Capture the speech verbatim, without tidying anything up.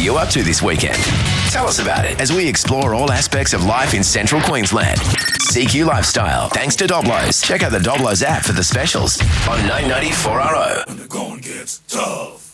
you up to this weekend? Tell us about it as we explore all aspects of life in central Queensland. C Q Lifestyle, thanks to Doblos. Check out the Doblos app for the specials on nine ninety-four R O. When the going gets tough.